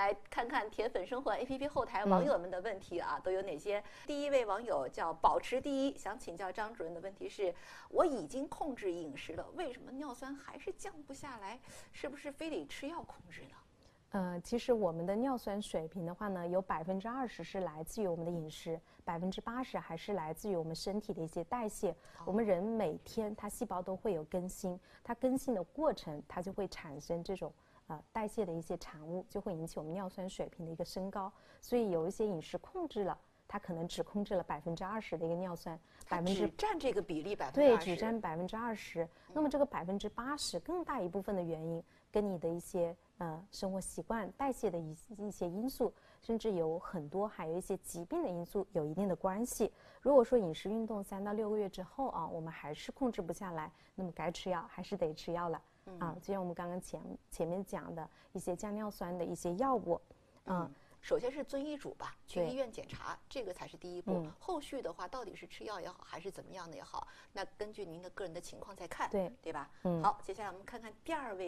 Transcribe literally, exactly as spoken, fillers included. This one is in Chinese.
来看看铁粉生活 A P P 后台网友们的问题啊，嗯、都有哪些？第一位网友叫保持第一，想请教张主任的问题是：我已经控制饮食了，为什么尿酸还是降不下来？是不是非得吃药控制呢？ 呃，其实我们的尿酸水平的话呢，有百分之二十是来自于我们的饮食，百分之八十还是来自于我们身体的一些代谢。哦、我们人每天它细胞都会有更新，它更新的过程，它就会产生这种呃代谢的一些产物，就会引起我们尿酸水平的一个升高。所以有一些饮食控制了，它可能只控制了百分之二十的一个尿酸，百分之只占这个比例百分之对，只占百分之二十。嗯、那么这个百分之八十更大一部分的原因，跟你的一些呃生活习惯、代谢的一一些因素，甚至有很多还有一些疾病的因素有一定的关系。如果说饮食运动三到六个月之后啊，我们还是控制不下来，那么该吃药还是得吃药了。嗯、啊，就像我们刚刚前前面讲的一些降尿酸的一些药物， 嗯。嗯首先是遵医嘱吧，去医院检查，这个才是第一步。嗯、后续的话，到底是吃药也好，还是怎么样的也好，那根据您的个人的情况再看， 对对吧？ 嗯。 好，接下来我们看看第二位。